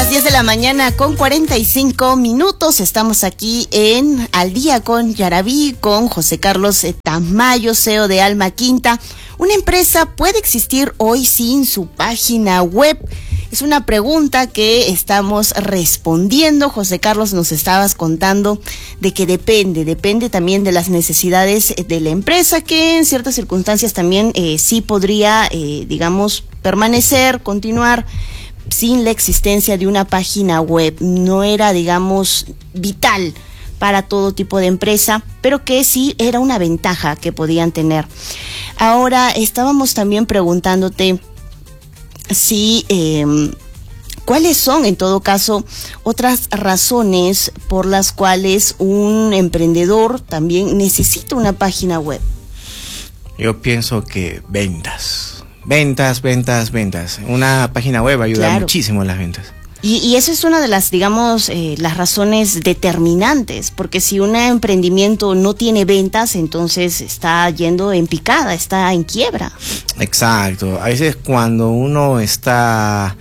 10 de la mañana con 45 minutos. Estamos aquí en Al Día con Yaraví, con José Carlos Tamayo, CEO de Alma Quinta. ¿Una empresa puede existir hoy sin su página web? Es una pregunta que estamos respondiendo. José Carlos, nos estabas contando de que depende también de las necesidades de la empresa, que en ciertas circunstancias también sí podría, permanecer, continuar sin la existencia de una página web. No era, vital para todo tipo de empresa, pero que sí era una ventaja que podían tener. Ahora, estábamos también preguntándote si cuáles son, en todo caso, otras razones por las cuales un emprendedor también necesita una página web. Yo pienso que ventas. Una página web ayuda muchísimo a las ventas. Y esa es una de las, las razones determinantes, porque si un emprendimiento no tiene ventas, entonces está yendo en picada, está en quiebra. Exacto. A veces cuando uno está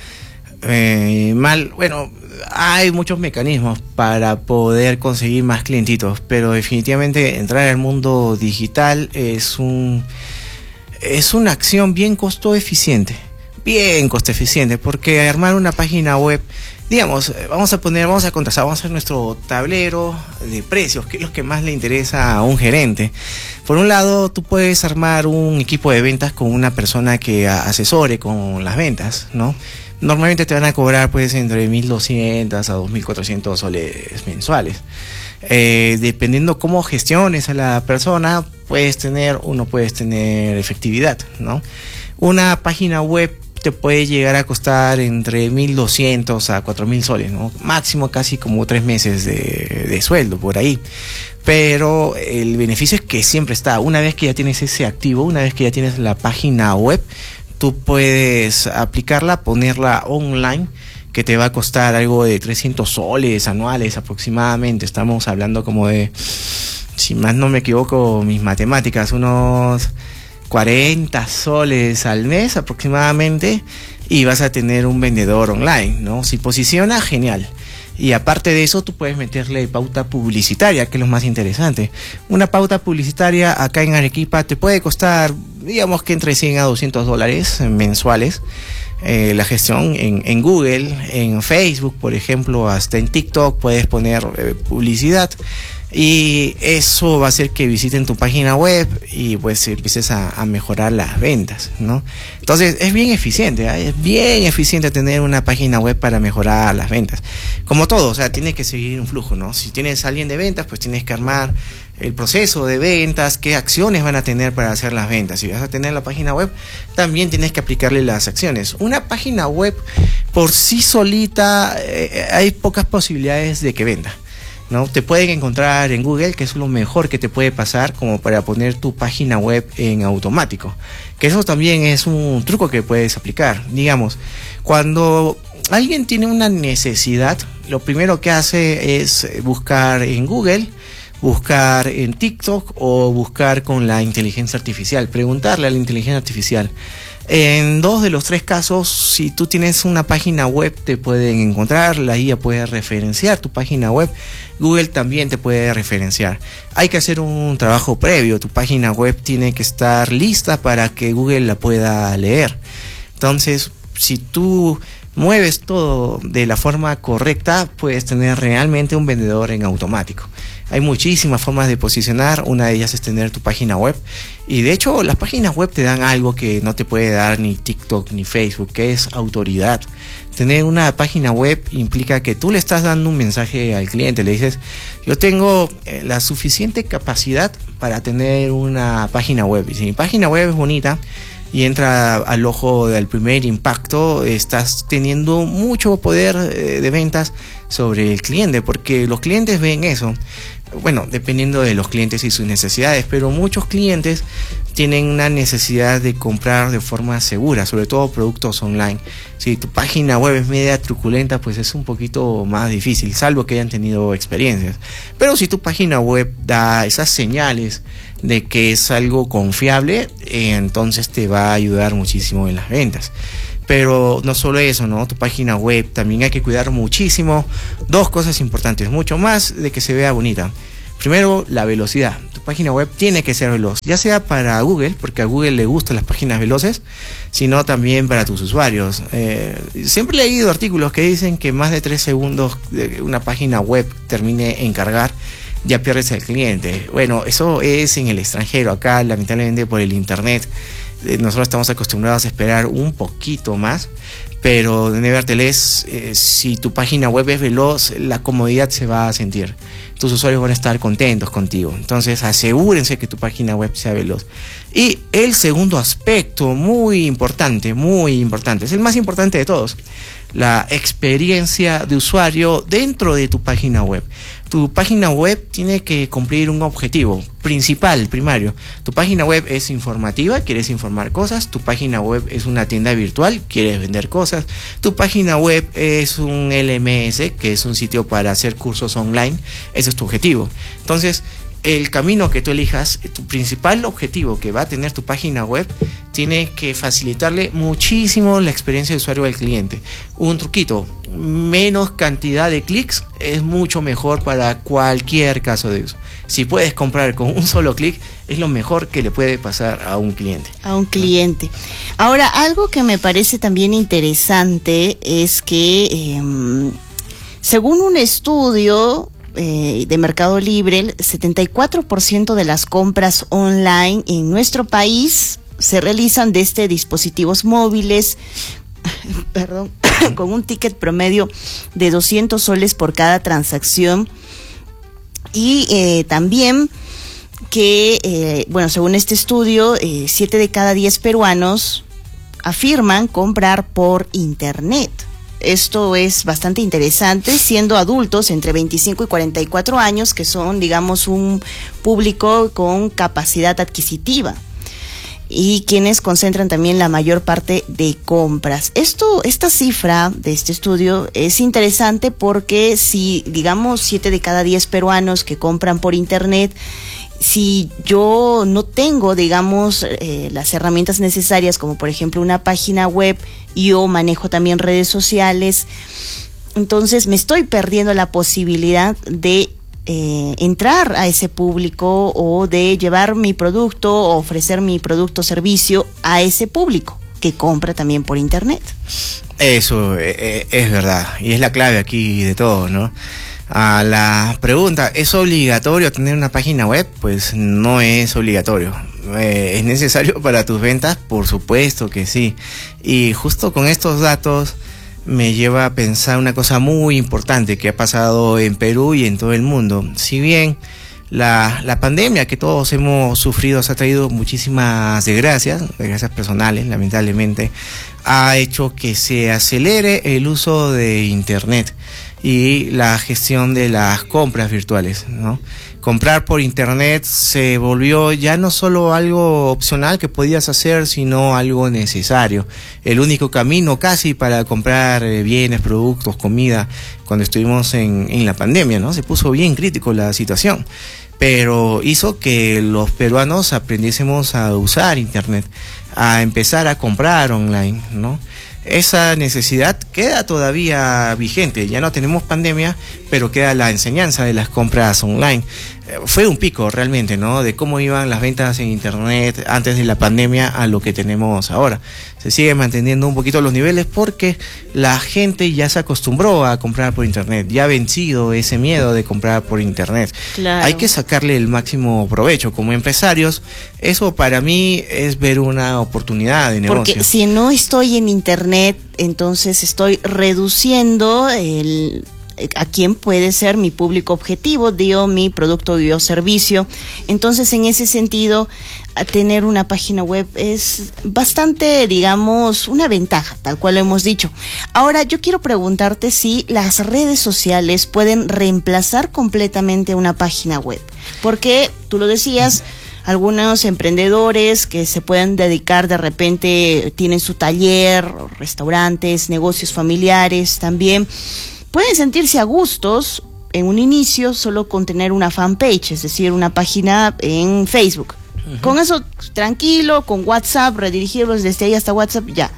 mal, hay muchos mecanismos para poder conseguir más clientitos, pero definitivamente entrar al mundo digital es una acción bien costo eficiente, porque armar una página web, vamos a contrastar, vamos a hacer nuestro tablero de precios, que es lo que más le interesa a un gerente. Por un lado, tú puedes armar un equipo de ventas con una persona que asesore con las ventas, ¿no? Normalmente te van a cobrar entre 1.200 a 2.400 soles mensuales. Dependiendo cómo gestiones a la persona, puedes tener o no puedes tener efectividad, ¿no? Una página web te puede llegar a costar entre 1.200 a 4.000 soles, ¿no? Máximo casi como 3 meses de sueldo por ahí. Pero el beneficio es que siempre está. Una vez que ya tienes ese activo, una vez que ya tienes la página web, tú puedes aplicarla, ponerla online, que te va a costar algo de 300 soles anuales aproximadamente. Estamos hablando como de, si más no me equivoco mis matemáticas, unos 40 soles al mes aproximadamente, y vas a tener un vendedor online, ¿no? Si posiciona, genial. Y aparte de eso, tú puedes meterle pauta publicitaria, que es lo más interesante. Una pauta publicitaria acá en Arequipa te puede costar, que entre 100 a 200 dólares mensuales. La gestión en Google, en Facebook, por ejemplo, hasta en TikTok puedes poner publicidad. Y eso va a hacer que visiten tu página web y pues empieces a mejorar las ventas, ¿no? Entonces es bien eficiente, tener una página web para mejorar las ventas. Como todo, tiene que seguir un flujo, ¿no? Si tienes a alguien de ventas, pues tienes que armar el proceso de ventas, qué acciones van a tener para hacer las ventas. Si vas a tener la página web, también tienes que aplicarle las acciones. Una página web por sí solita, hay pocas posibilidades de que venda, ¿no? Te pueden encontrar en Google, que es lo mejor que te puede pasar, como para poner tu página web en automático, que eso también es un truco que puedes aplicar. Cuando alguien tiene una necesidad, lo primero que hace es buscar en Google, buscar en TikTok o buscar con la inteligencia artificial, preguntarle a la inteligencia artificial. En 2 de los 3 casos, si tú tienes una página web, te pueden encontrar, la IA puede referenciar tu página web, Google también te puede referenciar. Hay que hacer un trabajo previo, tu página web tiene que estar lista para que Google la pueda leer. Entonces, si tú mueves todo de la forma correcta, puedes tener realmente un vendedor en automático. Hay muchísimas formas de posicionar, una de ellas es tener tu página web, y de hecho las páginas web te dan algo que no te puede dar ni TikTok ni Facebook, que es autoridad. Tener una página web implica que tú le estás dando un mensaje al cliente, le dices, yo tengo la suficiente capacidad para tener una página web, y si mi página web es bonita y entra al ojo del primer impacto, estás teniendo mucho poder de ventas sobre el cliente, porque los clientes ven eso. Bueno, dependiendo de los clientes y sus necesidades, pero muchos clientes tienen una necesidad de comprar de forma segura, sobre todo productos online. Si tu página web es media truculenta, pues es un poquito más difícil, salvo que hayan tenido experiencias. Pero si tu página web da esas señales de que es algo confiable, entonces te va a ayudar muchísimo en las ventas. Pero no solo eso, ¿no? Tu página web también hay que cuidar muchísimo. Dos cosas importantes, mucho más de que se vea bonita. Primero, la velocidad. Tu página web tiene que ser veloz, ya sea para Google, porque a Google le gustan las páginas veloces, sino también para tus usuarios. Siempre he leído artículos que dicen que más de 3 segundos de una página web termine en cargar, ya pierdes al cliente. Bueno, eso es en el extranjero. Acá, lamentablemente, por el internet, nosotros estamos acostumbrados a esperar un poquito más, pero nevertheless, si tu página web es veloz, la comodidad se va a sentir. Tus usuarios van a estar contentos contigo. Entonces, asegúrense que tu página web sea veloz. Y el segundo aspecto, muy importante, es el más importante de todos: la experiencia de usuario dentro de tu página web. Tu página web tiene que cumplir un objetivo principal, primario. Tu página web es informativa, quieres informar cosas. Tu página web es una tienda virtual, quieres vender cosas. Tu página web es un LMS, que es un sitio para hacer cursos online. Ese es tu objetivo. Entonces, el camino que tú elijas, tu principal objetivo que va a tener tu página web, tiene que facilitarle muchísimo la experiencia de usuario del cliente. Un truquito: menos cantidad de clics es mucho mejor para cualquier caso de uso. Si puedes comprar con un solo clic, es lo mejor que le puede pasar a un cliente. Ahora, algo que me parece también interesante es que, según un estudio de Mercado Libre, el 74% de las compras online en nuestro país se realizan desde dispositivos móviles, con un ticket promedio de 200 soles por cada transacción. Y también que, según este estudio, 7 de cada 10 peruanos afirman comprar por internet. Esto es bastante interesante, siendo adultos entre 25 y 44 años, que son, digamos, un público con capacidad adquisitiva, y quienes concentran también la mayor parte de compras. Esta cifra de este estudio es interesante porque si, digamos, 7 de cada 10 peruanos que compran por internet, si yo no tengo, digamos, las herramientas necesarias, como por ejemplo una página web, yo manejo también redes sociales, entonces me estoy perdiendo la posibilidad de entrar a ese público, o de llevar mi producto o ofrecer mi producto o servicio a ese público que compra también por internet. Eso es verdad, y es la clave aquí de todo, ¿no? A la pregunta, ¿es obligatorio tener una página web? Pues no es obligatorio. ¿Es necesario para tus ventas? Por supuesto que sí. Y justo con estos datos me lleva a pensar una cosa muy importante que ha pasado en Perú y en todo el mundo. Si bien la pandemia que todos hemos sufrido ha traído muchísimas desgracias personales, lamentablemente, ha hecho que se acelere el uso de internet y la gestión de las compras virtuales, ¿no? Comprar por internet se volvió ya no solo algo opcional que podías hacer, sino algo necesario. El único camino casi para comprar bienes, productos, comida, cuando estuvimos en la pandemia, ¿no? Se puso bien crítico la situación, pero hizo que los peruanos aprendiésemos a usar internet, a empezar a comprar online, ¿no? Esa necesidad queda todavía vigente. Ya no tenemos pandemia, pero queda la enseñanza de las compras online. Fue un pico realmente, ¿no? De cómo iban las ventas en internet antes de la pandemia a lo que tenemos ahora. Se sigue manteniendo un poquito los niveles porque la gente ya se acostumbró a comprar por internet, ya ha vencido ese miedo de comprar por internet. Claro. Hay que sacarle el máximo provecho. Como empresarios, eso para mí es ver una oportunidad de negocio. Porque si no estoy en internet, entonces estoy reduciendo a quién puede ser mi público objetivo, digo, mi producto o servicio. Entonces, en ese sentido, tener una página web es bastante, digamos, una ventaja, tal cual lo hemos dicho. Ahora, yo quiero preguntarte si las redes sociales pueden reemplazar completamente una página web, porque tú lo decías, algunos emprendedores que se pueden dedicar, de repente tienen su taller, restaurantes, negocios familiares también, pueden sentirse a gustos en un inicio solo con tener una fanpage, es decir, una página en Facebook. Con eso, tranquilo, con WhatsApp, redirigirlos desde ahí hasta WhatsApp, ya.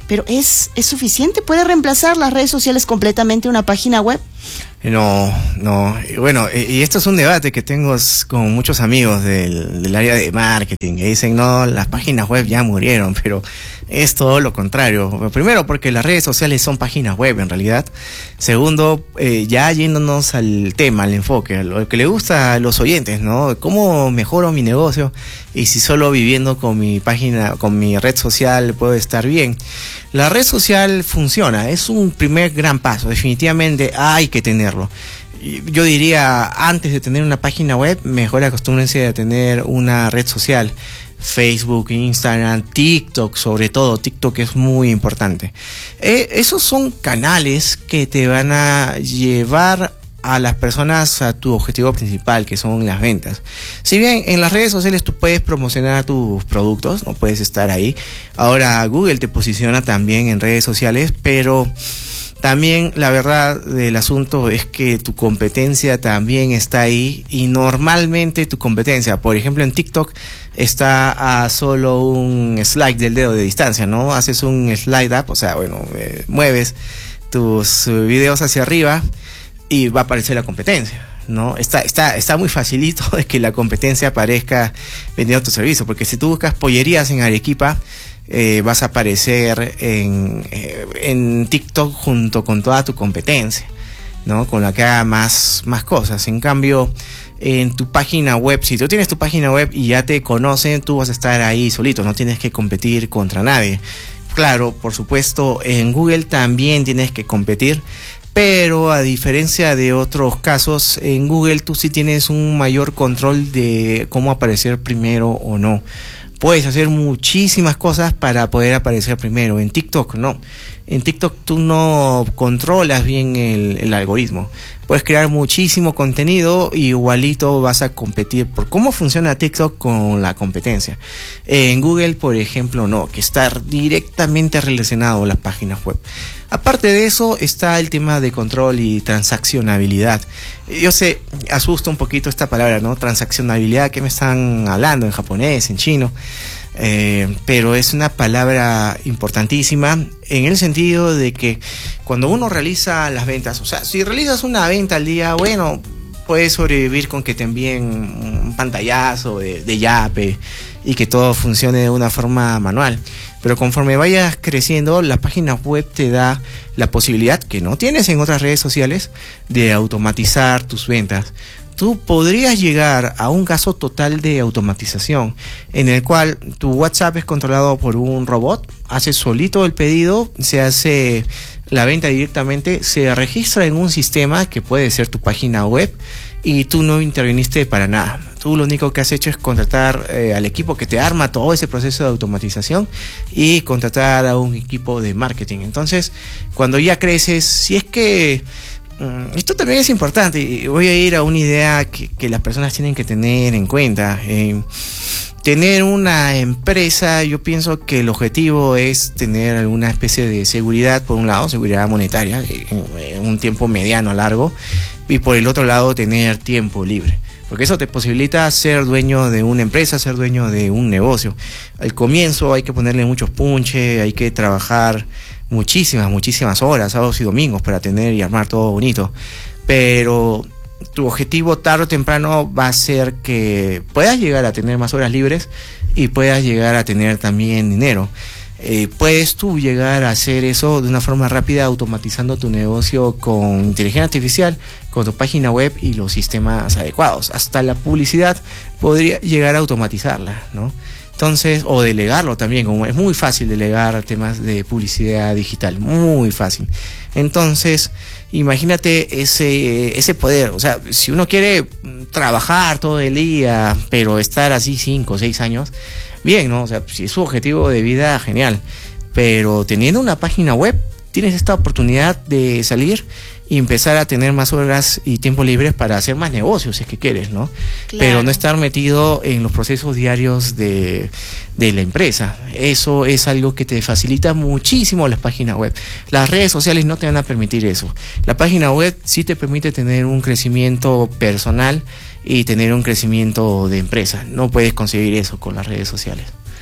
pero ¿es suficiente? ¿Puede reemplazar las redes sociales completamente una página web? No. Bueno, y esto es un debate que tengo con muchos amigos del área de marketing, que dicen, no, las páginas web ya murieron, pero es todo lo contrario. Primero, porque las redes sociales son páginas web, en realidad. Segundo, ya yéndonos al tema, al enfoque, lo que le gusta a los oyentes, ¿no? ¿Cómo mejoro mi negocio? Y si solo viviendo con mi página, con mi red social puedo estar bien. La red social funciona, es un primer gran paso, definitivamente hay que tenerlo. Yo diría, antes de tener una página web, mejor acostúmbrense a tener una red social. Facebook, Instagram, TikTok, sobre todo, TikTok es muy importante. Esos son canales que te van a llevar a las personas a tu objetivo principal, que son las ventas. Si bien en las redes sociales tú puedes promocionar tus productos, no puedes estar ahí. Ahora Google te posiciona también en redes sociales, pero también la verdad del asunto es que tu competencia también está ahí, y normalmente tu competencia, por ejemplo en TikTok, está a solo un slide del dedo de distancia, ¿no? Haces un slide up, o sea, bueno, mueves tus videos hacia arriba y va a aparecer la competencia, ¿no? Está muy facilito de que la competencia aparezca vendiendo tu servicio, porque si tú buscas pollerías en Arequipa, vas a aparecer en TikTok junto con toda tu competencia, ¿no? Con la que haga más cosas. En cambio, en tu página web, si tú tienes tu página web y ya te conocen, tú vas a estar ahí solito, no tienes que competir contra nadie. Claro, por supuesto, en Google también tienes que competir, pero a diferencia de otros casos, en Google tú sí tienes un mayor control de cómo aparecer primero o no. Puedes hacer muchísimas cosas para poder aparecer primero. En TikTok no. En TikTok tú no controlas bien el algoritmo. Puedes crear muchísimo contenido y igualito vas a competir por cómo funciona TikTok con la competencia. En Google, por ejemplo, no, que está directamente relacionado a las páginas web. Aparte de eso está el tema de control y transaccionabilidad. Yo sé, asusta un poquito esta palabra, ¿no? Transaccionabilidad, ¿qué me están hablando? En japonés, en chino. Pero es una palabra importantísima en el sentido de que cuando uno realiza las ventas, o sea, si realizas una venta al día, bueno, puedes sobrevivir con que te envíen un pantallazo de Yape y que todo funcione de una forma manual. Pero conforme vayas creciendo, la página web te da la posibilidad, que no tienes en otras redes sociales, de automatizar tus ventas. Tú podrías llegar a un caso total de automatización, en el cual tu WhatsApp es controlado por un robot, hace solito el pedido, se hace la venta directamente, se registra en un sistema que puede ser tu página web, y tú no interviniste para nada. Tú lo único que has hecho es contratar al equipo que te arma todo ese proceso de automatización y contratar a un equipo de marketing. Entonces, cuando ya creces, si es que esto también es importante, y voy a ir a una idea que las personas tienen que tener en cuenta. Tener una empresa, yo pienso que el objetivo es tener alguna especie de seguridad, por un lado, seguridad monetaria, en un tiempo mediano a largo, y por el otro lado tener tiempo libre, porque eso te posibilita ser dueño de una empresa, ser dueño de un negocio. Al comienzo hay que ponerle muchos punches, hay que trabajar muchísimas horas, sábados y domingos, para tener y armar todo bonito, pero tu objetivo tarde o temprano va a ser que puedas llegar a tener más horas libres y puedas llegar a tener también dinero. Puedes tú llegar a hacer eso de una forma rápida, automatizando tu negocio con inteligencia artificial, con tu página web y los sistemas adecuados. Hasta la publicidad podría llegar a automatizarla, ¿no? Entonces, o delegarlo también, como es muy fácil delegar temas de publicidad digital, muy fácil. Entonces, imagínate ese poder. O sea, si uno quiere trabajar todo el día, pero estar así 5 o 6 años, bien, ¿no? O sea, si es su objetivo de vida, genial. Pero teniendo una página web, tienes esta oportunidad de salir y empezar a tener más horas y tiempo libre para hacer más negocios, si es que quieres, ¿no? Claro. Pero no estar metido en los procesos diarios de la empresa. Eso es algo que te facilita muchísimo las páginas web. Las redes sociales no te van a permitir eso. La página web sí te permite tener un crecimiento personal y tener un crecimiento de empresa. No puedes conseguir eso con las redes sociales.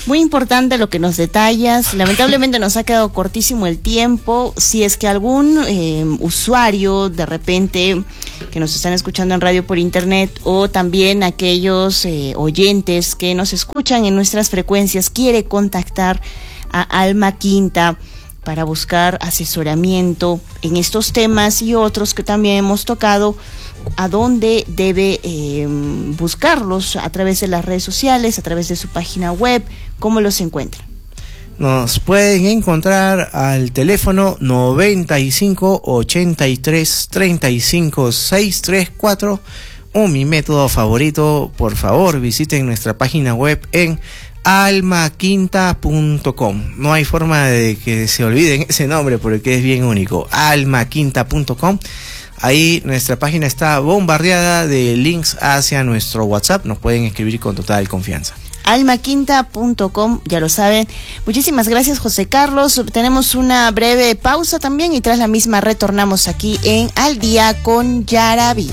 Muy importante lo que nos detallas. Lamentablemente nos ha quedado cortísimo el tiempo. Si es que algún usuario de repente que nos están escuchando en radio por internet, o también aquellos oyentes que nos escuchan en nuestras frecuencias, quiere contactar a Alma Quinta para buscar asesoramiento en estos temas y otros que también hemos tocado, ¿a dónde debe buscarlos? ¿A través de las redes sociales, a través de su página web? ¿Cómo los encuentran? Nos pueden encontrar al teléfono 95 83 35 634 o mi método favorito. Por favor, visiten nuestra página web en almaquinta.com. No hay forma de que se olviden ese nombre porque es bien único. almaquinta.com. Ahí nuestra página está bombardeada de links hacia nuestro WhatsApp. Nos pueden escribir con total confianza. almaquinta.com, ya lo saben. Muchísimas gracias, José Carlos. Tenemos una breve pausa también y tras la misma retornamos aquí en Al Día con Yaraví.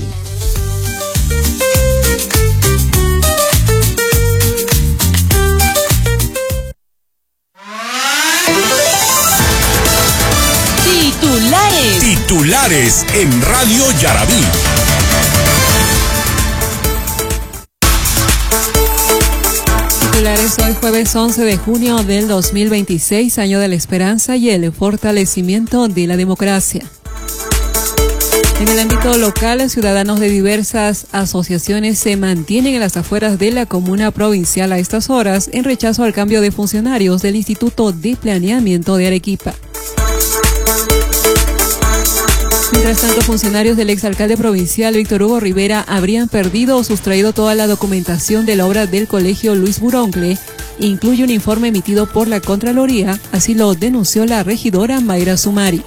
Titulares en Radio Yaraví. Titulares hoy jueves 11 de junio del 2026, año de la esperanza y el fortalecimiento de la democracia. En el ámbito local, ciudadanos de diversas asociaciones se mantienen en las afueras de la comuna provincial a estas horas en rechazo al cambio de funcionarios del Instituto de Planeamiento de Arequipa. Mientras tanto, funcionarios del exalcalde provincial Víctor Hugo Rivera habrían perdido o sustraído toda la documentación de la obra del colegio Luis Buroncle. Incluye un informe emitido por la Contraloría, así lo denunció la regidora Mayra Sumari.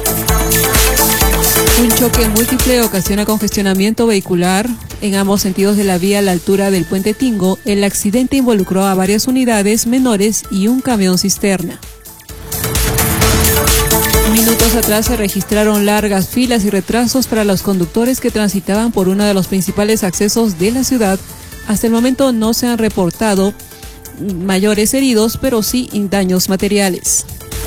Un choque múltiple ocasiona congestionamiento vehicular en ambos sentidos de la vía a la altura del puente Tingo. El accidente involucró a varias unidades menores y un camión cisterna. Minutos atrás se registraron largas filas y retrasos para los conductores que transitaban por uno de los principales accesos de la ciudad. Hasta el momento no se han reportado mayores heridos, pero sí daños materiales.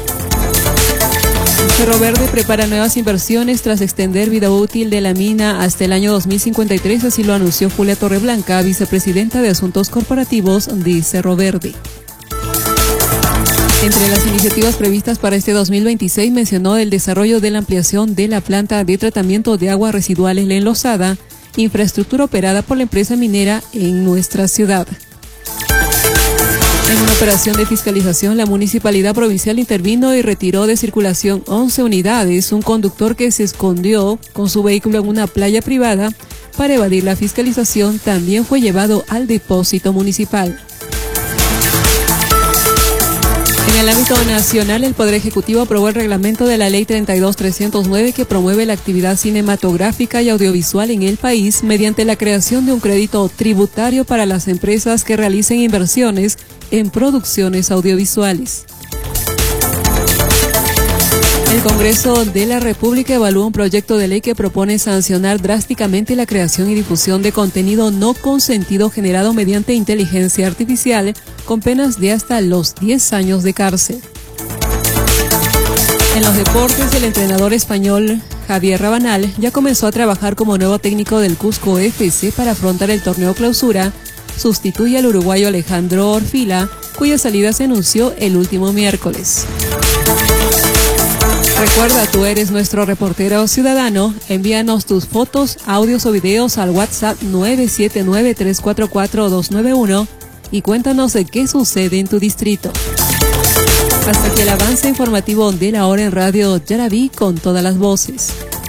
Cerro Verde prepara nuevas inversiones tras extender vida útil de la mina hasta el año 2053, así lo anunció Julia Torreblanca, vicepresidenta de Asuntos Corporativos de Cerro Verde. Entre las iniciativas previstas para este 2026 mencionó el desarrollo de la ampliación de la planta de tratamiento de aguas residuales La Enlosada, infraestructura operada por la empresa minera en nuestra ciudad. En una operación de fiscalización, la Municipalidad Provincial intervino y retiró de circulación 11 unidades. Un conductor que se escondió con su vehículo en una playa privada para evadir la fiscalización también fue llevado al depósito municipal. En el ámbito nacional, el Poder Ejecutivo aprobó el reglamento de la Ley 32.309 que promueve la actividad cinematográfica y audiovisual en el país mediante la creación de un crédito tributario para las empresas que realicen inversiones en producciones audiovisuales. El Congreso de la República evalúa un proyecto de ley que propone sancionar drásticamente la creación y difusión de contenido no consentido generado mediante inteligencia artificial con penas de hasta los 10 años de cárcel. En los deportes, el entrenador español Javier Rabanal ya comenzó a trabajar como nuevo técnico del Cusco FC para afrontar el torneo clausura. Sustituye al uruguayo Alejandro Orfila, cuya salida se anunció el último miércoles. Recuerda, tú eres nuestro reportero ciudadano. Envíanos tus fotos, audios o videos al WhatsApp 979-344-291 y cuéntanos de qué sucede en tu distrito. Hasta aquí el avance informativo de la hora en Radio Yaraví con todas las voces.